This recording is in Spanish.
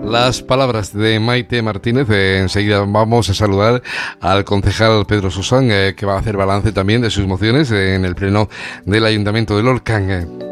Las palabras de Maite Martínez. Enseguida vamos a saludar al concejal Pedro Susán, que va a hacer balance también de sus mociones en el pleno del Ayuntamiento de Lorca.